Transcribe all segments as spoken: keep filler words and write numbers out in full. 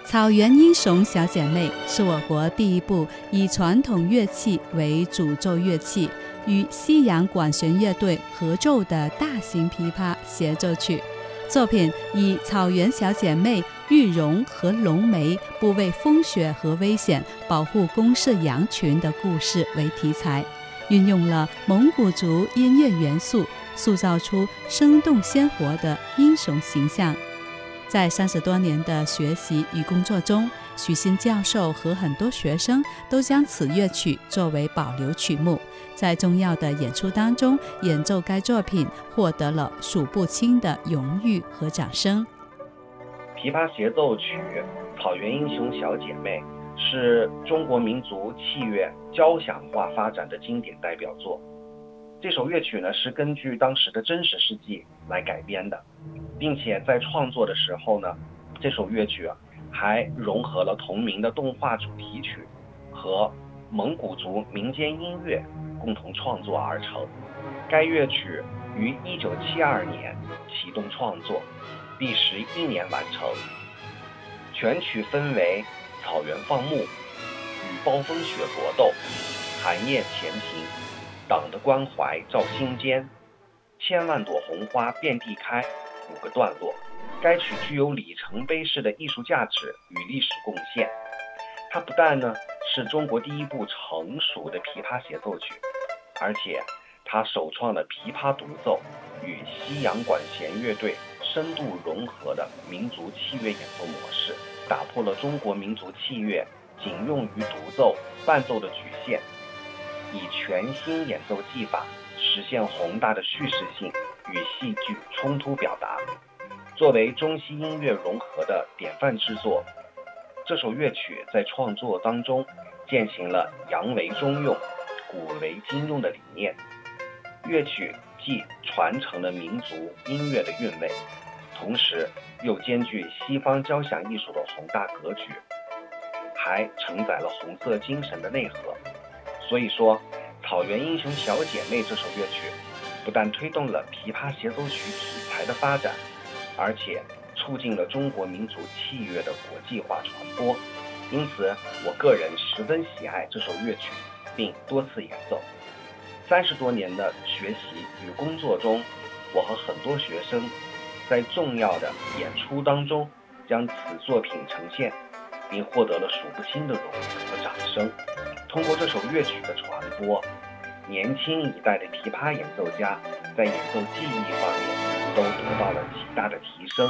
草原英雄小姐妹是我国第一部以传统乐器为主奏乐器，与西洋管弦乐队合奏的大型琵琶协奏曲。作品以草原小姐妹玉容和龙梅不畏风雪和危险保护公社羊群的故事为题材，运用了蒙古族音乐元素，塑造出生动鲜活的英雄形象。在三十多年的学习与工作中，许昕教授和很多学生都将此乐曲作为保留曲目，在重要的演出当中演奏该作品，获得了数不清的荣誉和掌声。 琵琶协奏曲《草原英雄小姐妹》是中国民族器乐交响化发展的经典代表作。这首乐曲呢，是根据当时的真实事迹来改编的，并且在创作的时候呢，这首乐曲啊还融合了同名的动画主题曲和蒙古族民间音乐共同创作而成。该乐曲于一九七二年启动创作，第十一年完成。全曲分为草原放牧、与暴风雪搏斗、寒夜前行、党的关怀照心间、千万朵红花遍地开五个段落。该曲具有里程碑式的艺术价值与历史贡献。它不但呢是中国第一部成熟的琵琶协奏曲，而且它首创了琵琶独奏与西洋管弦乐队深度融合的民族器乐演奏模式，打破了中国民族器乐仅用于独奏伴奏的局限，以全新演奏技法实现宏大的叙事性与戏剧冲突表达。作为中西音乐融合的典范之作，这首乐曲在创作当中践行了洋为中用、古为今用的理念。乐曲既传承了民族音乐的韵味，同时又兼具西方交响艺术的宏大格局，还承载了红色精神的内核。所以说，《草原英雄小姐妹》这首乐曲不但推动了琵琶协奏曲题材的发展，而且促进了中国民族器乐的国际化传播。因此我个人十分喜爱这首乐曲，并多次演奏。三十多年的学习与工作中，我和很多学生在重要的演出当中将此作品呈现，并获得了数不清的荣誉和掌声。通过这首乐曲的传播，年轻一代的琵琶演奏家在演奏技艺方面都得到了极大的提升。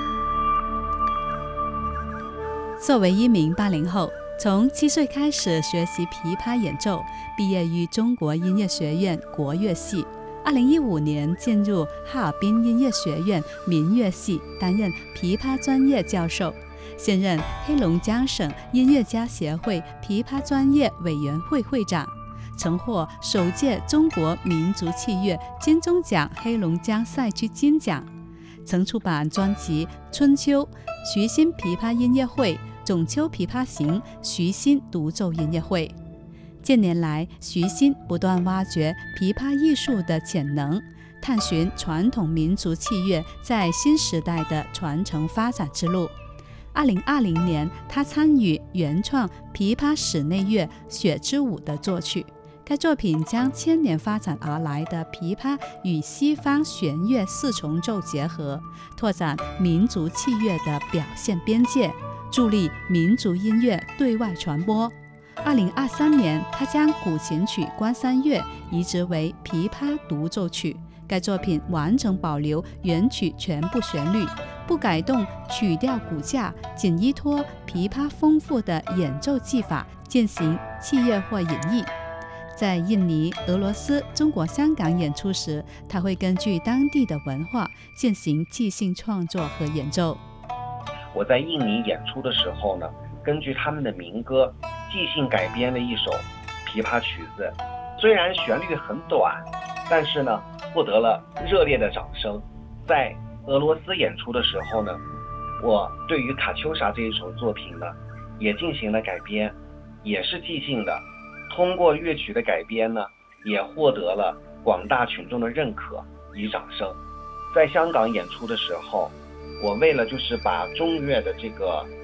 作为一名八零后，从七岁开始学习琵琶演奏，毕业于中国音乐学院国乐系。二零一五年进入哈尔滨音乐学院民乐系，担任琵琶专业教授，现任黑龙江省音乐家协会琵琶专业委员会会长，曾获首届中国民族器乐金钟奖黑龙江赛区金奖，曾出版专辑《春秋》、徐昕琵琶音乐会、总秋琵琶行、徐昕独奏音乐会。近年来，徐昕不断挖掘琵琶艺术的潜能，探寻传统民族器乐在新时代的传承发展之路。二零二零年，他参与原创琵琶室内乐《雪之舞》的作曲。该作品将千年发展而来的琵琶与西方弦乐四重奏结合，拓展民族器乐的表现边界，助力民族音乐对外传播。二零二三年，他将古琴曲《关山月》移植为琵琶独奏曲。该作品完整保留原曲全部旋律，不改动曲调骨架，仅依托琵琶丰富的演奏技法进行器乐化演绎。在印尼、俄罗斯、中国香港演出时，他会根据当地的文化进行即兴创作和演奏。 我在印尼演出的时候呢，根据他们的民歌即兴改编了一首琵琶曲子，虽然旋律很短，但是呢获得了热烈的掌声。在俄罗斯演出的时候呢，我对于卡秋莎这一首作品呢也进行了改编，也是即兴的。通过乐曲的改编呢，也获得了广大群众的认可与掌声。在香港演出的时候，我为了就是把中乐的这个